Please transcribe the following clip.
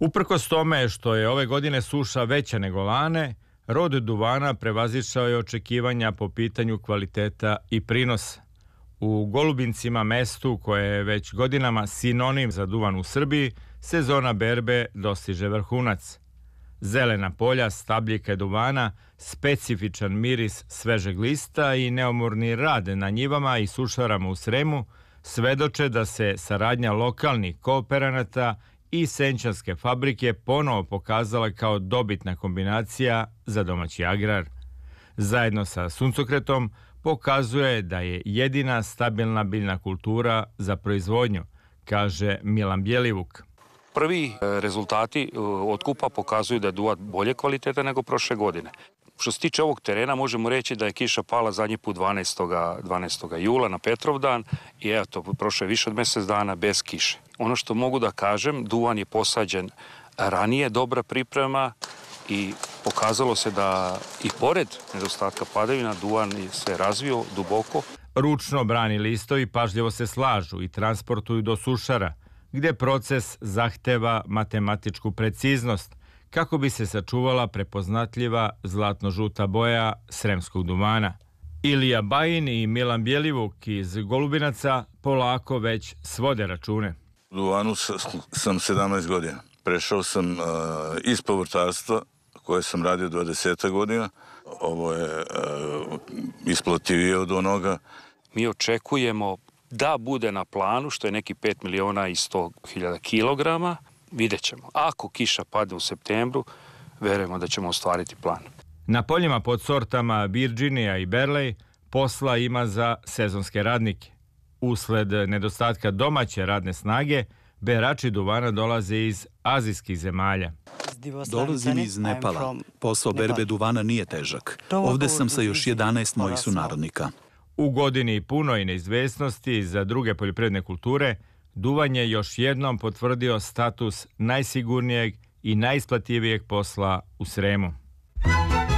Uprkos tome što je ove godine suša veća nego lane, rod duvana prevazišao je očekivanja po pitanju kvaliteta i prinosa. U Golubincima, mestu koje je već godinama sinonim za duvan u Srbiji, sezona berbe dostiže vrhunac. Zelena polja, stabljike duvana, specifičan miris svežeg lista i neumorni rad na njivama i sušarama u Sremu svedoče da se saradnja lokalnih kooperanata i senčanske fabrike ponovo pokazala kao dobitna kombinacija za domaći agrar. Zajedno sa suncokretom pokazuje da je jedina stabilna biljna kultura za proizvodnju, kaže Milan Bjelivuk. Prvi rezultati otkupa pokazuju da je duvan bolje kvaliteta nego prošle godine. Što se tiče ovog terena, možemo reći da je kiša pala zadnji put 12. jula na Petrovdan i eto, prošlo je više od mjesec dana bez kiše. Ono što mogu da kažem, duvan je posađen ranije, dobra priprema i pokazalo se da i pored nedostatka padavina duvan se razvio duboko. Ručno brani listovi pažljivo se slažu i transportuju do sušara, gdje proces zahteva matematičku preciznost kako bi se sačuvala prepoznatljiva zlatno-žuta boja sremskog duvana. Ilija Bajin i Milan Bjelivuk iz Golubinaca polako već svode račune. U duvanu sam 17 godina. Prešao sam iz povrtarstva koje sam radio 20 godina. Ovo je isplativije od onoga. Mi očekujemo da bude na planu, što je neki 5 miliona i 100.000 kilograma. Vidjet ćemo. Ako kiša padne u septembru, verujemo da ćemo ostvariti plan. Na poljima pod sortama Virginia i Berlej posla ima za sezonske radnike. Usled nedostatka domaće radne snage, berači duvana dolaze iz azijskih zemalja. Dolazim iz Nepala. Posao berbe duvana nije težak. Ovde sam sa još 11 mojih sunarodnika. U godini punoj neizvesnosti za druge poljoprivredne kulture, duvan je još jednom potvrdio status najsigurnijeg i najisplativijeg posla u Sremu.